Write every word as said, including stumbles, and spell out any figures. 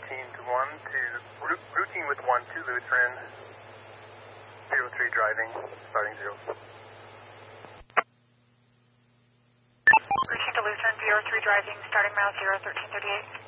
routine to one to rout- routine with one to Lutheran. Zero three driving, starting zero. Routine to Lutheran, zero three driving, starting mile zero thirteen thirty eight.